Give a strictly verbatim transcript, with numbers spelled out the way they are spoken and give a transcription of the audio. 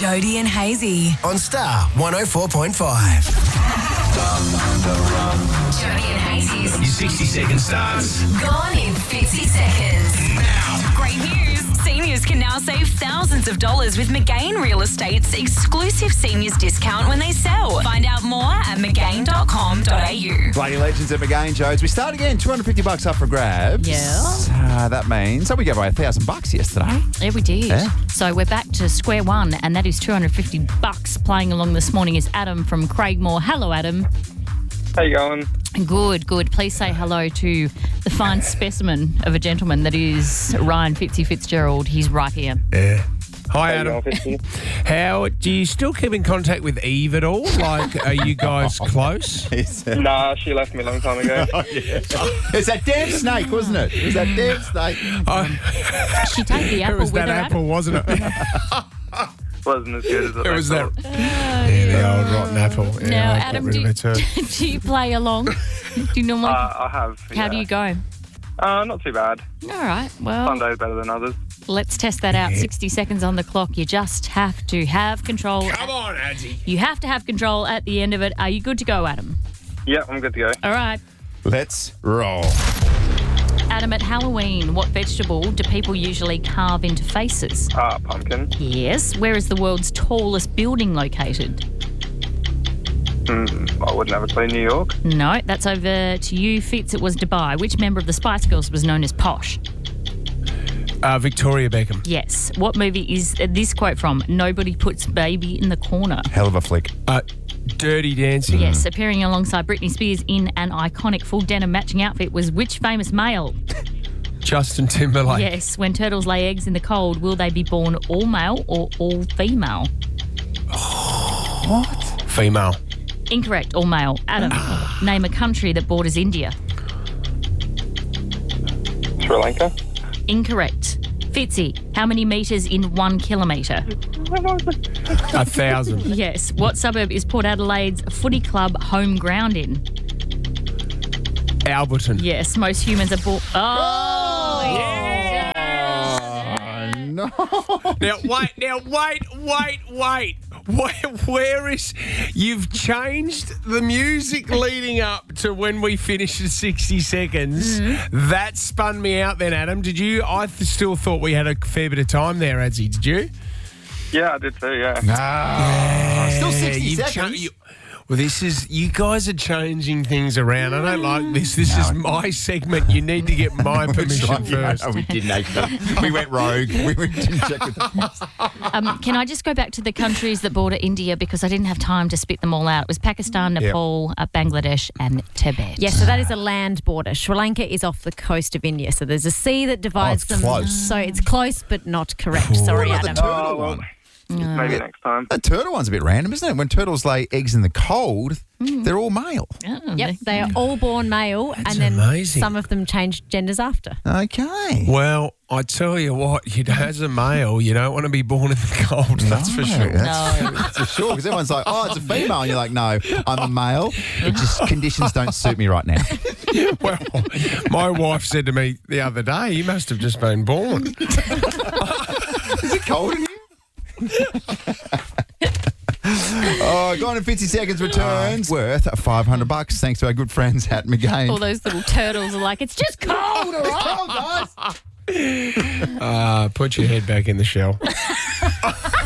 Jody and Hazy on Star one oh four point five. Jody and Hazy's Your sixty second starts gone in fifty seconds. now. Great news. Seniors can now save thousands of dollars with McGain Real Estate's exclusive seniors discount when they sell. Find out more at mcgain dot com dot a u. Bloody Legends at McGain Jodes. We start again, two hundred fifty bucks up for grabs. Yeah. Uh, that means, so we gave away one thousand bucks yesterday. Yeah, we did. Yeah. So we're back to square one, and that is two hundred fifty bucks. Playing along this morning is Adam from Craigmore. Hello, Adam. How you going? Good, good. Please say hello to the fine specimen of a gentleman that is Ryan Fitzy Fitzgerald. He's right here. Yeah. Hi, How you Adam. going, Fitzy? How do you still keep in contact with Eve at all? Like, are you guys close? It's, uh, Nah, she left me a long time ago. it's that damn snake, wasn't it? It was that damn snake. She take the apple It was with that her, apple, Adam? wasn't it? Wasn't as good as it, It was looked. that. Yeah, the old rotten apple. Yeah, Now, I got Adam, rid do of you, it too. do you play along? Do you normally? Uh, I have. How do yeah. you go? Uh, not too bad. All right. Well, Some days better than others. let's test that out. sixty seconds on the clock. You just have to have control. Come on, Adzi. You have to have control at the end of it. Are you good to go, Adam? Yeah, I'm good to go. All right. Let's roll. Adam, at Halloween, what vegetable do people usually carve into faces? Uh, pumpkin. Yes. Where is the world's tallest building located? Hmm, I wouldn't have a clue. New York. No, that's over to you, Fitz. It was Dubai. Which member of the Spice Girls was known as Posh? Uh, Victoria Beckham. Yes. What movie is this quote from? Nobody puts baby in the corner. Hell of a flick. Uh, Dirty Dancing. Yes, appearing alongside Britney Spears in an iconic full denim matching outfit was which famous male? Justin Timberlake. Yes. When turtles lay eggs in the cold, will they be born all male or all female? What? Female. Incorrect, all male. Adam, name a country that borders India. Sri Lanka. Incorrect. Fitzy, how many metres in one kilometre? A thousand. Yes. What suburb is Port Adelaide's footy club home ground in? Alberton. Yes. Most humans are born. Oh! Oh, no. Now wait, now wait, wait, wait. Where, where is... You've changed the music leading up to when we finish the sixty seconds. Mm-hmm. That spun me out then, Adam. Did you... I th- still thought we had a fair bit of time there, Adzi. Did you? Yeah, I did too. Yeah. Ah, still sixty you've cha- seconds. you- well, this is... You guys are changing things around. I don't like this. This is my segment. You need to get my permission first. Oh, we didn't actually. We went rogue. We went, didn't check with Um, can I just go back to the countries that border India because I didn't have time to spit them all out. It was Pakistan, Nepal, uh, Bangladesh and Tibet. Yes, so that is a land border. Sri Lanka is off the coast of India. So there's a sea that divides Oh, it's them. close. So it's close, but not correct. Sorry, What about Adam. the turtle Oh, well, one? maybe next time. That turtle one's a bit random, isn't it? When turtles lay eggs in the cold, they're all male. Oh, Yep, they are all born male, and then amazing. some of them change genders after. Okay. Well, I tell you what, you as a male, you don't want to be born in the cold, that's for No, sure. That's, that's for sure. Because everyone's like, oh, it's a female. And you're like, no, I'm a male. It just, conditions don't suit me right now. Well, my wife said to me the other day, you must have just been born. Is it cold in here? Oh, gone in fifty seconds returns. Worth five hundred bucks thanks to our good friends at McGain. all those little turtles are like, it's just cold, all right? Cold, guys. Uh, put your head back in the shell.